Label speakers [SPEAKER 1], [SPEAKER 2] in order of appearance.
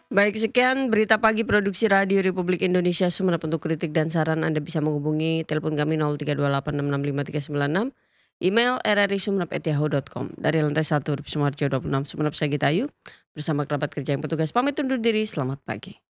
[SPEAKER 1] Baik, sekian berita pagi produksi Radio Republik Indonesia Sumeneb. Untuk kritik dan saran Anda bisa menghubungi telepon kami 0328665396, email rrisumeneb@yahoo.com. Dari lantai 1 Sumarjo 26 Sumeneb Sagitayu, bersama kerabat kerja yang petugas pamit undur diri, selamat pagi.